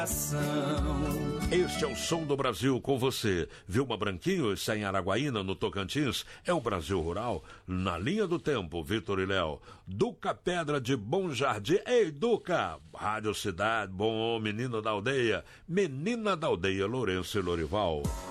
Este é o som do Brasil com você. Vilma Branquinhos, em Araguaína, no Tocantins, é o Brasil Rural. Na linha do tempo, Vitor e Léo. Duca Pedra de Bom Jardim. Ei, Duca! Rádio Cidade, bom menino da aldeia. Menina da aldeia, Lourenço e Lorival.